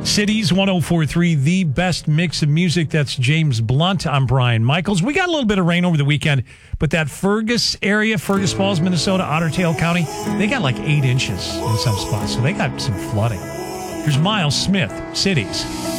Cities 104.3, the best mix of music. That's James Blunt. I'm Brian Michaels. We got a little bit of rain over the weekend, but that Fergus area, Fergus Falls, Minnesota, Otter Tail County, they got like 8 inches in some spots, so they got some flooding. Here's Miles Smith, Cities.